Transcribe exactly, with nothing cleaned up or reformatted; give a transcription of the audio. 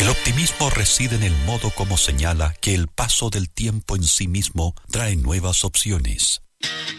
El optimismo reside en el modo como señala que el paso del tiempo en sí mismo trae nuevas opciones.